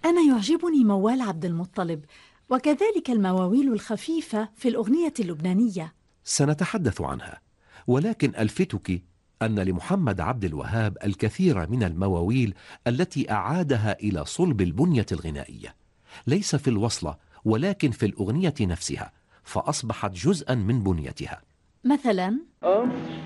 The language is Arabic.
أنا يعجبني موال عبد المطلب، وكذلك المواويل الخفيفة في الأغنية اللبنانية. سنتحدث عنها، ولكن ألفتك أن لمحمد عبد الوهاب الكثير من المواويل التي أعادها إلى صلب البنية الغنائية، ليس في الوصلة ولكن في الأغنية نفسها، فأصبحت جزءا من بنيتها. مثلا